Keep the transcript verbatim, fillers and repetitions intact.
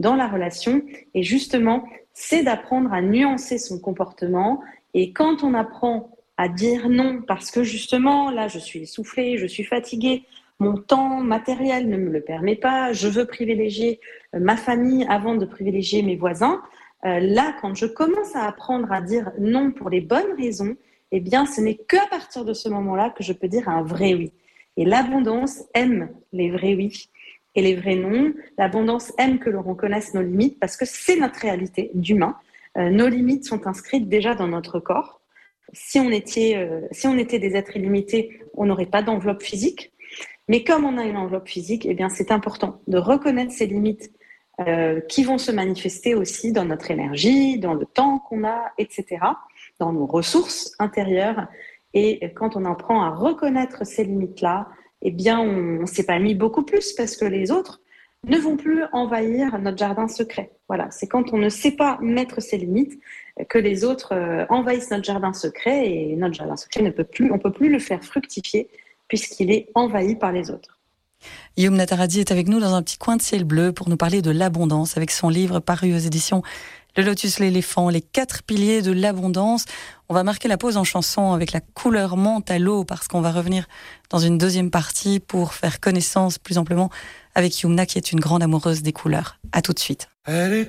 dans la relation. Et justement, c'est d'apprendre à nuancer son comportement. Et quand on apprend à dire non, parce que justement, là, je suis essoufflée, je suis fatiguée, mon temps matériel ne me le permet pas, je veux privilégier ma famille avant de privilégier mes voisins. Euh, là, quand je commence à apprendre à dire non pour les bonnes raisons, eh bien, ce n'est qu'à partir de ce moment-là que je peux dire un vrai oui. Et l'abondance aime les vrais oui et les vrais non. L'abondance aime que l'on reconnaisse nos limites parce que c'est notre réalité d'humain. Euh, nos limites sont inscrites déjà dans notre corps. Si on était, euh, si on était des êtres illimités, on n'aurait pas d'enveloppe physique. Mais comme on a une enveloppe physique, eh bien, c'est important de reconnaître ces limites euh, qui vont se manifester aussi dans notre énergie, dans le temps qu'on a, et cetera, dans nos ressources intérieures. Et quand on apprend à reconnaître ces limites-là, eh bien, on, on s'épanouit beaucoup plus parce que les autres ne vont plus envahir notre jardin secret. Voilà, c'est quand on ne sait pas mettre ses limites que les autres euh, envahissent notre jardin secret et notre jardin secret ne peut plus, on peut plus le faire fructifier puisqu'il est envahi par les autres. Guillaume Nataradi est avec nous dans un petit coin de ciel bleu pour nous parler de l'abondance avec son livre paru aux éditions Le Lotus l'éléphant, les quatre piliers de l'abondance. On va marquer la pause en chanson avec la couleur menthe à l'eau parce qu'on va revenir dans une deuxième partie pour faire connaissance plus amplement avec Yumna qui est une grande amoureuse des couleurs. À tout de suite.